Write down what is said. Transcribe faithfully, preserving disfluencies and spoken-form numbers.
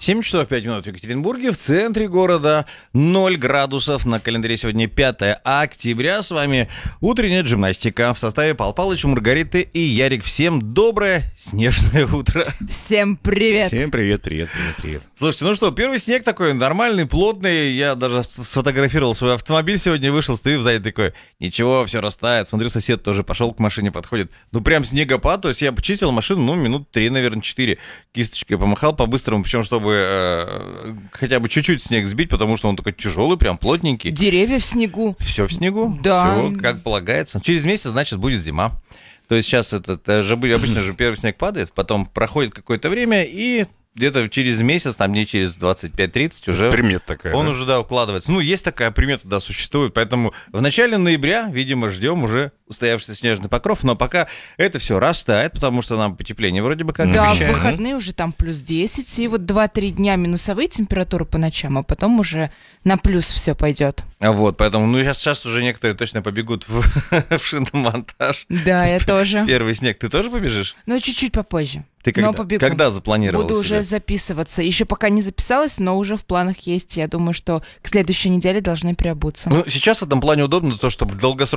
семь часов пять минут в Екатеринбурге, в центре города ноль градусов. На календаре сегодня пятое октября. С вами утренняя гимнастика в составе Пал Палыч, Маргариты и Ярик. Всем доброе снежное утро. Всем привет. Всем привет, привет, привет, привет. Слушайте, ну что, первый снег такой нормальный, плотный. Я даже сфотографировал свой автомобиль сегодня, вышел, стою сзади такой, ничего, все растает. Смотрю, сосед тоже пошел к машине, подходит. Ну прям снегопад, то есть я почистил машину, ну минут три, наверное, четыре. Кисточкой помахал по-быстрому, причем чтобы э, хотя бы чуть-чуть снег сбить, потому что он такой тяжелый, прям плотненький. Деревья в снегу. Все в снегу, да. Все как полагается. Через месяц, значит, будет зима. То есть сейчас это, это же обычно же первый снег падает, потом проходит какое-то время, и где-то через месяц, там не через двадцать пять тридцать уже... Примета такая, Он да? уже, да, укладывается. Ну, есть такая примета, да, существует. Поэтому в начале ноября, видимо, ждем уже устоявшийся снежный покров. Но пока это все растает, потому что нам потепление вроде бы как Да, обещают. в выходные уже там плюс десять, и вот два-три дня минусовые температуры по ночам, а потом уже на плюс все пойдет. А вот, поэтому, ну, сейчас, сейчас уже некоторые точно побегут в, в шиномонтаж. Да, я тоже. Первый снег. Ты тоже побежишь? Ну, чуть-чуть попозже. Ты но когда, побегу. когда запланировала Буду себе? уже записываться. Еще пока не записалась, но уже в планах есть. Я думаю, что к следующей неделе должны переобуться. Ну, сейчас в этом плане удобно то, чтобы долгосрочно